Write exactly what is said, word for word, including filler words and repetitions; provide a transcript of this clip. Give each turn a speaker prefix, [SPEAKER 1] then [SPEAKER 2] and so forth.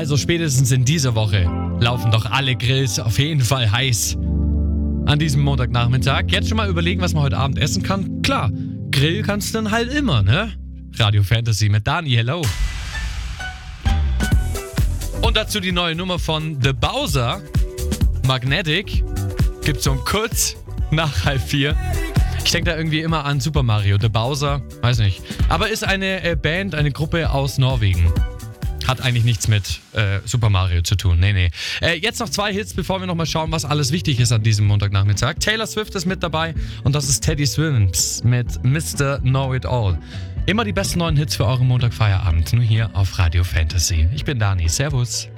[SPEAKER 1] Also spätestens in dieser Woche laufen doch alle Grills auf jeden Fall heiß. An diesem Montagnachmittag. Jetzt schon mal überlegen, was man heute Abend essen kann. Klar, Grill kannst du dann halt immer, ne? Radio Fantasy mit Dani, hello. Und dazu die neue Nummer von The Bowser, Magnetic. Gibt's um kurz nach halb vier. Ich denke da irgendwie immer an Super Mario, The Bowser, weiß nicht. Aber ist eine äh, Band, eine Gruppe aus Norwegen. Hat eigentlich nichts mit äh, Super Mario zu tun. Nee, nee. Äh, jetzt noch zwei Hits, bevor wir nochmal schauen, was alles wichtig ist an diesem Montagnachmittag. Taylor Swift ist mit dabei und das ist Teddy Swims mit Mister Know It All. Immer die besten neuen Hits für euren Montagfeierabend. Nur hier auf Radio Fantasy. Ich bin Dani. Servus.